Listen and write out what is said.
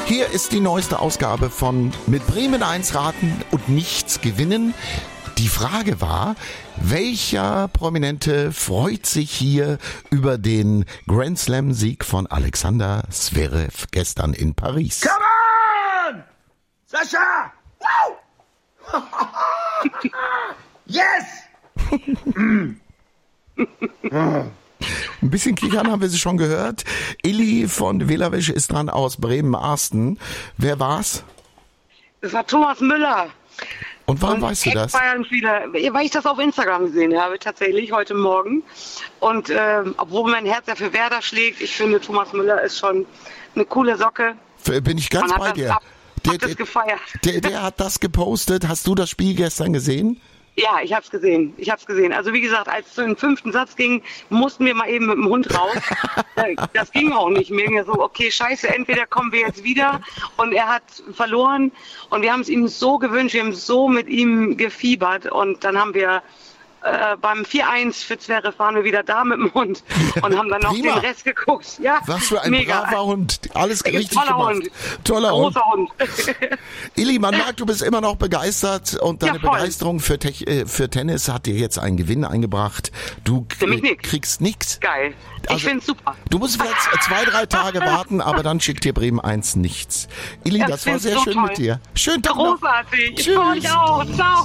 Hier ist die neueste Ausgabe von Mit Bremen 1 raten und nichts gewinnen. Die Frage war, welcher Prominente freut sich hier über den Grand Slam-Sieg von Alexander Zverev gestern in Paris? Come on! Sascha! Wow! Yes! Ein bisschen kichern haben wir sie schon gehört. Illy von Wählerwisch ist dran aus Bremen-Arsten. Wer war's? Das war Thomas Müller. Und warum weißt du das? Bayern-Spieler, weil ich das auf Instagram gesehen habe, tatsächlich heute Morgen. Und obwohl mein Herz ja für Werder schlägt, ich finde, Thomas Müller ist schon eine coole Socke. Bin ich ganz bei dir. Gefeiert. Der hat das gepostet. Hast du das Spiel gestern gesehen? Ja, ich hab's gesehen. Also wie gesagt, als es zu dem 5. Satz ging, mussten wir mal eben mit dem Hund raus. Das ging auch nicht mehr. Wir so, okay, scheiße, entweder kommen wir jetzt wieder und er hat verloren und wir haben es ihm so gewünscht, wir haben so mit ihm gefiebert und dann haben wir beim 4-1 für Zverev waren wir wieder da mit dem Hund und haben dann noch den Rest geguckt. Ja, was für ein braver Hund. Alles richtig toller gemacht. Hund. Toller Großer Hund. Illy, man merkt, du bist immer noch begeistert und deine voll. Begeisterung für Tennis hat dir jetzt einen Gewinn eingebracht. Du kriegst nichts. Geil. Ich find's super. Du musst jetzt 2-3 Tage warten, aber dann schickt dir Bremen 1 nichts. Illy, das war sehr schön mit dir. Schönen Tag noch. Großartig. Ich Tschüss. freue mich auch. Ciao.